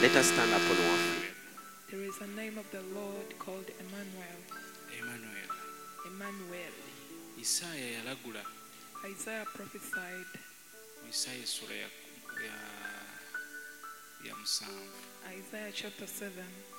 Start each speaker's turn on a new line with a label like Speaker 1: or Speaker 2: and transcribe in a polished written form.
Speaker 1: Let us stand up on our feet.
Speaker 2: There is a name of the Lord called Emmanuel. Emmanuel. Isaiah prophesied. Isaiah chapter 7.